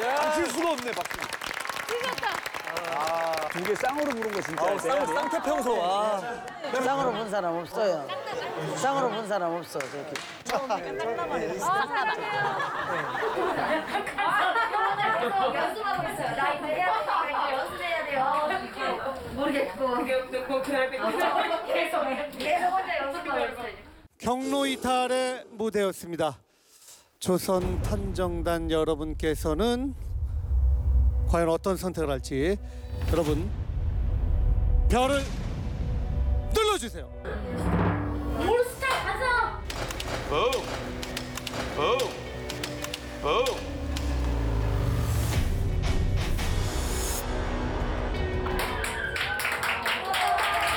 안 칠 수가 없네, 박수. 두 개 쌍으로 부른 거 진짜. 쌍태평소. 쌍으로 본 사람 없어요. 쌍으로 본 사람 없어 저기. 연습하고 있어요. 나 이거 해야 되니까 이거 연습해야 돼요. 모르겠고. 계속 혼자 연습하고 있어요. 경로 이탈의 무대였습니다. 조선 탐정단 여러분께서는 과연 어떤 선택을 할지 여러분 별을 눌러주세요. 올스타 가자. Boom. Boom. Boom.